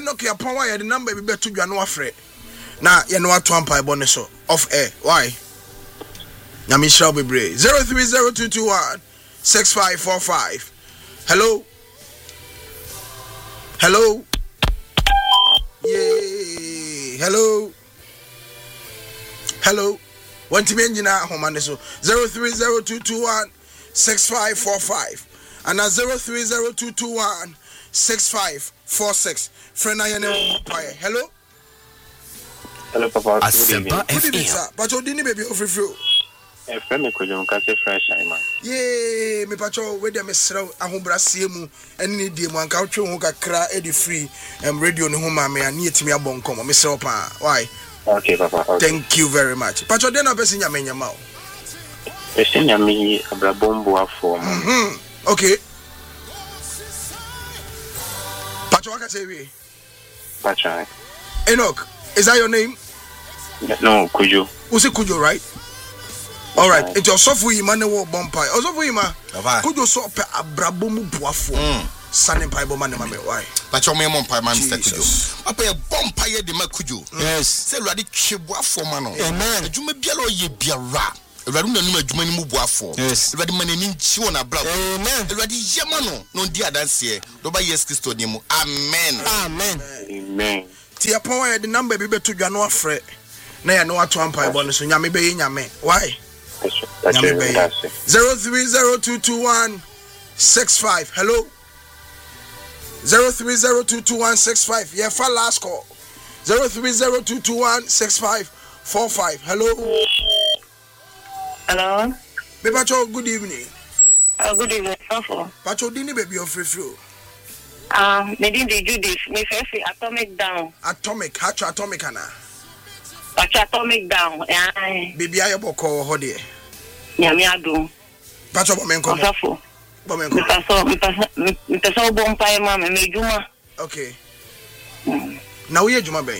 Enoch ya pon why the number be beto dwa no afre. Na ye no ato ampa ebo ne so off air. Why? Nyame shall be brave. 0302216545. Hello. Hello. Yay. Hello. Hello. Want to be engineer home so 0302216545 and 0302216546. Friend I know. Hello. Hello, Papa. Asempa FM. But you didn't baby of free. FM ko kasi fresh man. Yay, me pacho we dem srew ahobrasie mu ene die mu anka wotwe ho kakra e di free radio ne ho ma me ani etimi abonkom me srew pa. Why? Okay, Papa. Okay. Thank you very much. Pacho den na person nya menyama o. Person nya me abrabombo afo. Okay. Pacho waka say we. Pacho. Enoch, is that your name? No, Kujo. Usi Kujo, right? All right. It's your software you man wo bompai. Osofu you ma. Kujo so pe abrabomu boafo. Sanin pai bo man ma me why? Pacho me bompai man Mr. Kujo. Papa e bompai de ma Kujo. Yes. Say Lord twe boafo ma no. Amen. Adwuma biara o ye biara. Ewradu na numa adwuma ni mu boafo. Yes. Ewradu man ani nchi wona brabo. Amen. Ewradu yema no di adanse do ba yes Kristo ni mu. Amen. Amen. Amen. Ti apon why the number be beto dwa no afre. Na ya no ato ampa bo no so nyame be nyame. Why? 03022165. Hello. 03022165. Yeah, for last call. 0302216545. Hello. Hello. Me pacho, good evening. Good evening. Pacho dini baby of free flow. Me didn't do this. Me first atomic down. Atomic. Hacho atomic ana. Atomic down. Baby ayo boko ho de. Nyame adu. Pacho bo men komo. Osafo. Bo men komo. Me pesa bompa ma me juma. Okay. Na wo ye juma ben.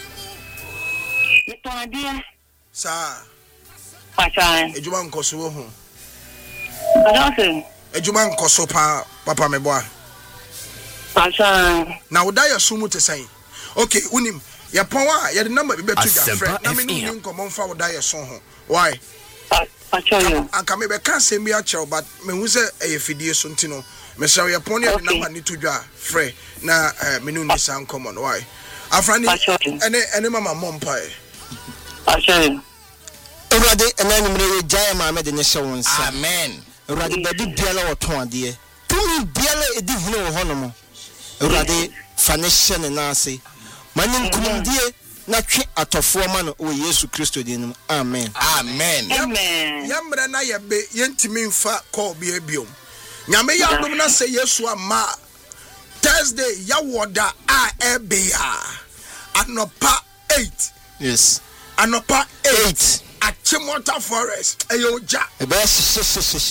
Me to adie. Sa. Pacha. Ejuma nkoso wo ho. Pacha. Ejuma nkoso pa papa me boa. Pacha. Na wo da ye sumu te san. Okay, unim. Ya power ya the number be betu ja friend. Na me ni nkomo mfa wo da ye so ho. Why? Pacha yo. Anka me be kan se mi a chew but me hu se e fidie so ntino. Me say ya pon ya the number ni to dwa friend na me nu ni san common. Why? Afrani ene mama mompa e. Pacha yo. Ewrade enani mre jaya ma me de ne hye won sa. Amen. Ewrade bedi biala woton ade. Tumi biala edi hunu wo hono mo. Ewrade fa ne hye ne na ase. Manin kumdie na twe atofo ma no o Yesu Kristo din. Amen. Amen. Amen. Yamre na ye be yentimi mfa call bi abiom. Nyame ya dum na se Yesu ama Thursday ya woda a ebe ya. Anopa 8. Yes. Anopa 8. At Chimota Forest. Ayo ja. Ebe